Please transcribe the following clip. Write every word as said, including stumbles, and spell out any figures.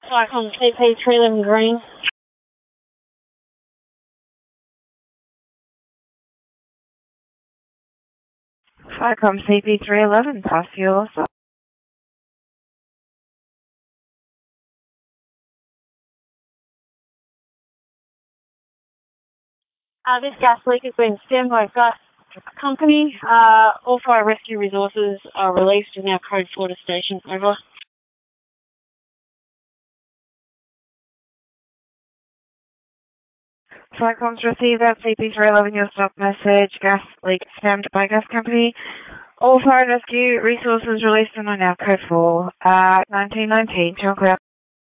Cyclone C P three eleven green. Cyclone C P three eleven, pass your side. Uh, this gas leak has been stemmed by gas company. Uh, all fire rescue resources are released in our Code four to station. Over. Cyclones receive that C P three eleven, your stop message. Gas leak stemmed by gas company. All fire rescue resources released in our Code four. Uh, nineteen nineteen, turn clear.